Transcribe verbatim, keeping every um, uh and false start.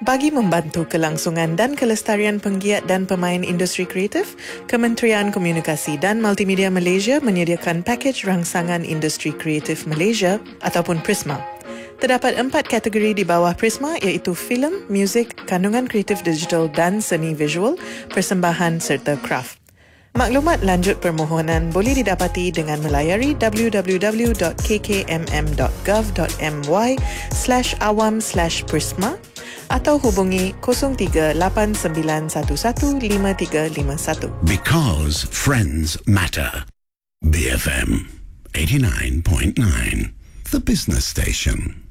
Bagi membantu kelangsungan dan kelestarian penggiat dan pemain industri kreatif, Kementerian Komunikasi dan Multimedia Malaysia menyediakan pakej rangsangan industri kreatif Malaysia ataupun Prisma. Terdapat empat kategori di bawah Prisma iaitu filem, muzik, kandungan kreatif digital dan seni visual, persembahan serta kraft. Maklumat lanjut permohonan boleh didapati dengan melayari w w w dot k k m m dot gov dot m y slash awam slash prisma atau hubungi kosong tiga lapan sembilan satu satu lima tiga lima satu. Because friends matter. B F M eighty-nine point nine, the business station.